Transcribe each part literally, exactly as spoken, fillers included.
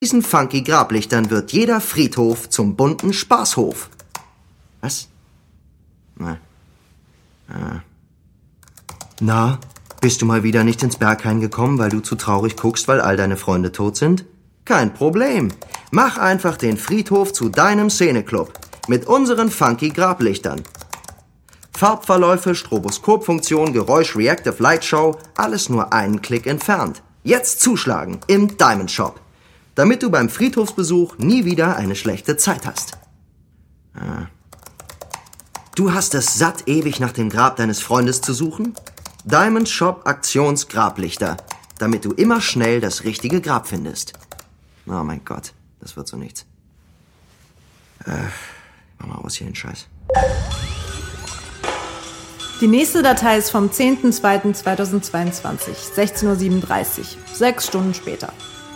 diesen funky Grablichtern wird jeder Friedhof zum bunten Spaßhof. Was? Na. Ah. Na, bist du mal wieder nicht ins Berghain gekommen, weil du zu traurig guckst, weil all deine Freunde tot sind? Kein Problem. Mach einfach den Friedhof zu deinem Szeneclub. Mit unseren funky Grablichtern. Farbverläufe, Stroboskopfunktion, Geräusch, Reactive Light Show, alles nur einen Klick entfernt. Jetzt zuschlagen im Diamond Shop, damit du beim Friedhofsbesuch nie wieder eine schlechte Zeit hast. Ah. Du hast es satt, ewig nach dem Grab deines Freundes zu suchen? Diamond Shop Aktionsgrablichter, damit du immer schnell das richtige Grab findest. Oh mein Gott, das wird so nichts. Äh, mach mal aus hier den Scheiß. Die nächste Datei ist vom zehnten zweiten zweitausendzweiundzwanzig, sechzehn Uhr siebenunddreißig, sechs Stunden später.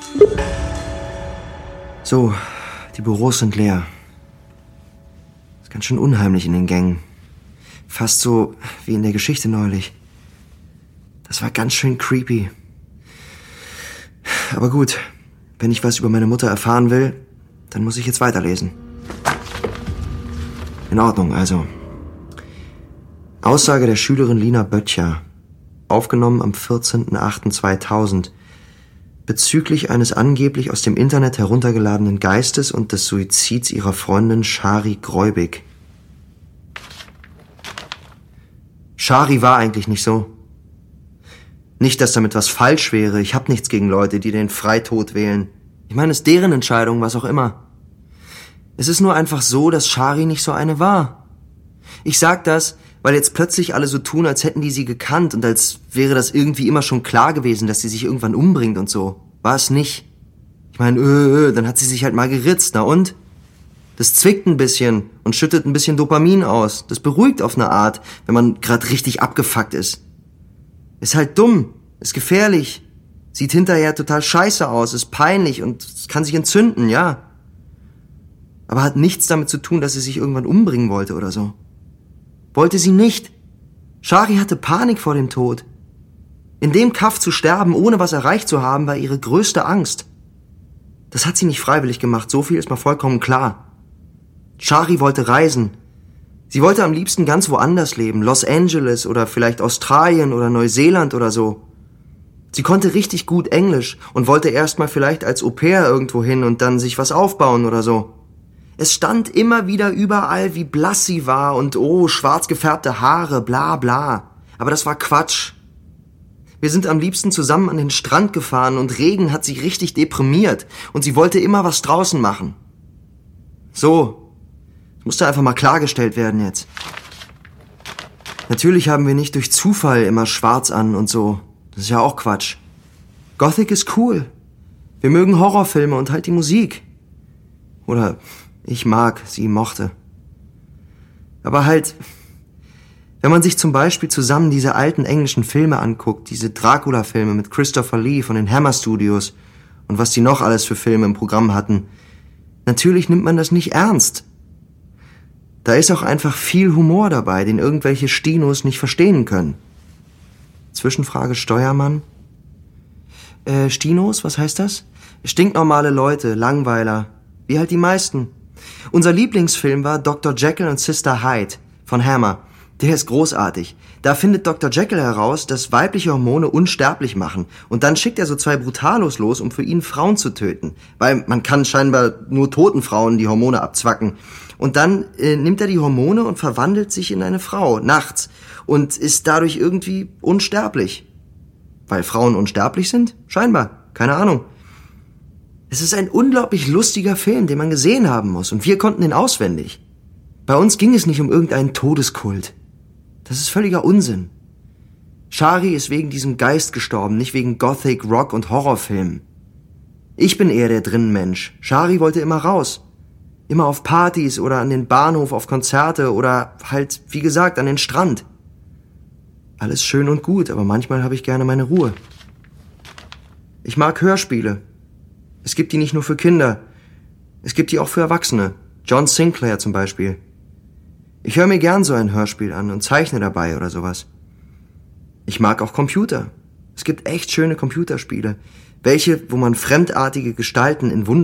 So, die Büros sind leer. Ist ganz schön unheimlich in den Gängen. Fast so wie in der Geschichte neulich. Das war ganz schön creepy. Aber gut, wenn ich was über meine Mutter erfahren will, dann muss ich jetzt weiterlesen. In Ordnung, also. Aussage der Schülerin Lina Böttcher, aufgenommen am vierzehnten achten zweitausend, bezüglich eines angeblich aus dem Internet heruntergeladenen Geistes und des Suizids ihrer Freundin Shari Gräubig. Shari war eigentlich nicht so. Nicht, dass damit was falsch wäre. Ich hab nichts gegen Leute, die den Freitod wählen. Ich meine, es ist deren Entscheidung, was auch immer. Es ist nur einfach so, dass Shari nicht so eine war. Ich sag das, weil jetzt plötzlich alle so tun, als hätten die sie gekannt und als wäre das irgendwie immer schon klar gewesen, dass sie sich irgendwann umbringt und so. War es nicht. Ich meine, äh, äh, dann hat sie sich halt mal geritzt, na und? Das zwickt ein bisschen und schüttet ein bisschen Dopamin aus. Das beruhigt auf eine Art, wenn man gerade richtig abgefuckt ist. Ist halt dumm, ist gefährlich, sieht hinterher total scheiße aus, ist peinlich und es kann sich entzünden, ja. Aber hat nichts damit zu tun, dass sie sich irgendwann umbringen wollte oder so. Wollte sie nicht. Shari hatte Panik vor dem Tod. In dem Kaff zu sterben, ohne was erreicht zu haben, war ihre größte Angst. Das hat sie nicht freiwillig gemacht, so viel ist mal vollkommen klar. Shari wollte reisen. Sie wollte am liebsten ganz woanders leben, Los Angeles oder vielleicht Australien oder Neuseeland oder so. Sie konnte richtig gut Englisch und wollte erstmal vielleicht als Au-pair irgendwo hin und dann sich was aufbauen oder so. Es stand immer wieder überall, wie blass sie war und oh, schwarz gefärbte Haare, bla bla. Aber das war Quatsch. Wir sind am liebsten zusammen an den Strand gefahren und Regen hat sie richtig deprimiert und sie wollte immer was draußen machen. So, das musste einfach mal klargestellt werden jetzt. Natürlich haben wir nicht durch Zufall immer schwarz an und so. Das ist ja auch Quatsch. Gothic ist cool. Wir mögen Horrorfilme und halt die Musik. Oder ich mag, sie mochte. Aber halt, wenn man sich zum Beispiel zusammen diese alten englischen Filme anguckt, diese Dracula-Filme mit Christopher Lee von den Hammer Studios und was die noch alles für Filme im Programm hatten, natürlich nimmt man das nicht ernst. Da ist auch einfach viel Humor dabei, den irgendwelche Stinos nicht verstehen können. Zwischenfrage Steuermann. Äh, Stinos, was heißt das? Stinknormale Leute, Langweiler. Wie halt die meisten. Unser Lieblingsfilm war Doktor Jekyll und Sister Hyde von Hammer. Der ist großartig. Da findet Doktor Jekyll heraus, dass weibliche Hormone unsterblich machen. Und dann schickt er so zwei Brutalos los, um für ihn Frauen zu töten. Weil man kann scheinbar nur toten Frauen die Hormone abzwacken. Und dann äh, nimmt er die Hormone und verwandelt sich in eine Frau, nachts. Und ist dadurch irgendwie unsterblich. Weil Frauen unsterblich sind? Scheinbar. Keine Ahnung. Es ist ein unglaublich lustiger Film, den man gesehen haben muss. Und wir konnten ihn auswendig. Bei uns ging es nicht um irgendeinen Todeskult. Das ist völliger Unsinn. Shari ist wegen diesem Geist gestorben, nicht wegen Gothic, Rock und Horrorfilmen. Ich bin eher der Drinnenmensch. Shari wollte immer raus. Immer auf Partys oder an den Bahnhof, auf Konzerte oder halt, wie gesagt, an den Strand. Alles schön und gut, aber manchmal habe ich gerne meine Ruhe. Ich mag Hörspiele. Es gibt die nicht nur für Kinder. Es gibt die auch für Erwachsene. John Sinclair zum Beispiel. Ich höre mir gern so ein Hörspiel an und zeichne dabei oder sowas. Ich mag auch Computer. Es gibt echt schöne Computerspiele. Welche, wo man fremdartige Gestalten in